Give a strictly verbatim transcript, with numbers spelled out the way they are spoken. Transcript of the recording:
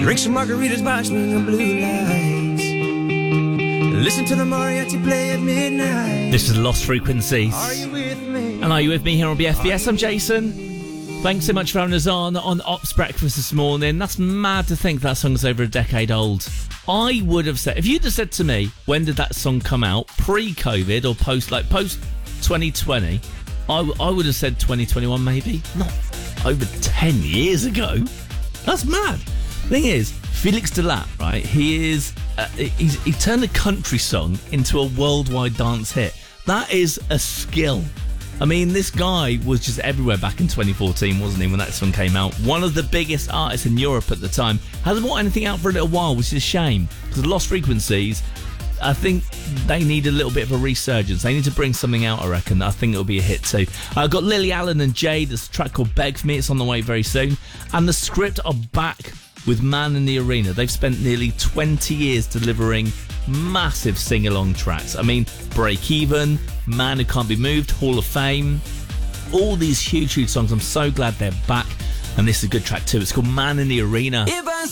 Drink some margaritas by swinging blue lights. Listen to the mariachi play at midnight. This is Lost Frequencies. Are you with me? And are you with me here on B F B S? I'm Jason. Thanks so much for having us on on Ops Breakfast this morning. That's mad to think that song's over a decade old. I would have said, if you'd have said to me, when did that song come out, pre-COVID or post, like post twenty twenty, I, w- I would have said twenty twenty-one maybe. Not over ten years ago. That's mad. Thing is, Felix Delat, right? He is uh, he's, he turned a country song into a worldwide dance hit. That is a skill. I mean, this guy was just everywhere back in twenty fourteen, wasn't he, when that song came out? One of the biggest artists in Europe at the time. Hasn't brought anything out for a little while, which is a shame. Because Lost Frequencies, I think they need a little bit of a resurgence. They need to bring something out, I reckon. I think it'll be a hit too. I've got Lily Allen and Jade. There's a track called Beg For Me. It's on the way very soon. And The Script are back with Man in the Arena. They've spent nearly twenty years delivering massive sing-along tracks. I mean, Break Even, Man Who Can't Be Moved, Hall of Fame, all these huge, huge songs. I'm so glad they're back, and this is a good track too. It's called Man in the Arena. If I